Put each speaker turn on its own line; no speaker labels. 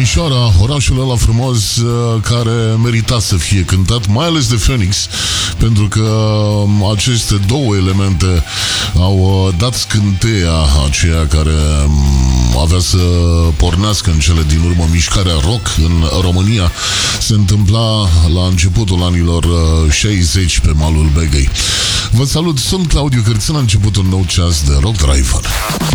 Timișoara, orașul ăla frumos care merita să fie cântat, mai ales de Phoenix, pentru că aceste două elemente au dat scânteia aceea care avea să pornească în cele din urmă mișcarea rock în România. Se întâmpla la începutul anilor 60 pe malul Begăi. Vă salut, sunt Claudiu Cârțân, a început un nou ceas de Rock Driver.